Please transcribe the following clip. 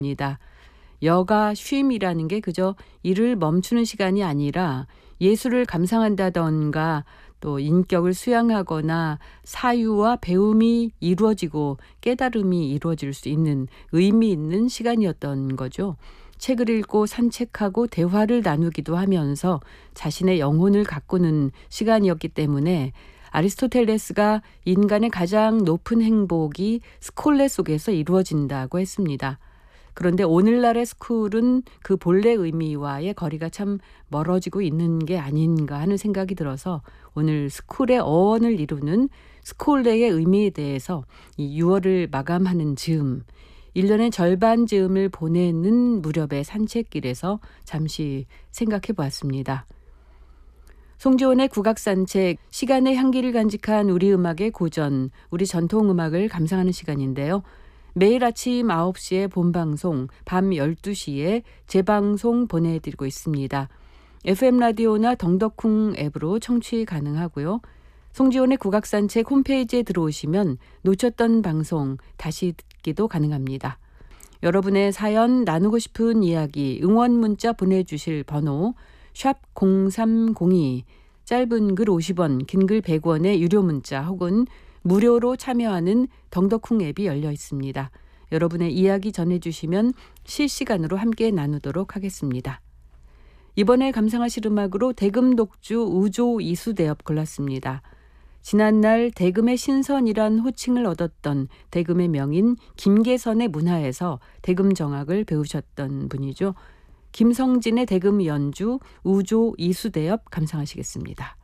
여가 쉼이라는 게 그저 일을 멈추는 시간이 아니라 예술을 감상한다던가 또 인격을 수양하거나 사유와 배움이 이루어지고 깨달음이 이루어질 수 있는 의미 있는 시간이었던 거죠. 책을 읽고 산책하고 대화를 나누기도 하면서 자신의 영혼을 가꾸는 시간이었기 때문에 아리스토텔레스가 인간의 가장 높은 행복이 스콜레 속에서 이루어진다고 했습니다. 그런데 오늘날의 스쿨은 그 본래 의미와의 거리가 참 멀어지고 있는 게 아닌가 하는 생각이 들어서 오늘 스쿨의 어원을 이루는 스콜레의 의미에 대해서 이 6월을 마감하는 즈음, 1년의 절반 즈음을 보내는 무렵의 산책길에서 잠시 생각해 보았습니다. 송지온의 국악산책, 시간의 향기를 간직한 우리 음악의 고전, 우리 전통음악을 감상하는 시간인데요. 매일 아침 9시에 본방송, 밤 12시에 재방송 보내드리고 있습니다. FM 라디오나 덩덕쿵 앱으로 청취 가능하고요. 송지온의 국악산책 홈페이지에 들어오시면 놓쳤던 방송 다시 듣기도 가능합니다. 여러분의 사연, 나누고 싶은 이야기, 응원 문자 보내주실 번호 샵 0302, 짧은 글 50원, 긴 글 100원의 유료 문자 혹은 무료로 참여하는 덩덕쿵 앱이 열려 있습니다. 여러분의 이야기 전해주시면 실시간으로 함께 나누도록 하겠습니다. 이번에 감상하실 음악으로 대금 독주 우조 이수대엽 골랐습니다. 지난날 대금의 신선이란 호칭을 얻었던 대금의 명인 김계선의 문화에서 대금 정악을 배우셨던 분이죠. 김성진의 대금 연주 우조 이수대엽 감상하시겠습니다.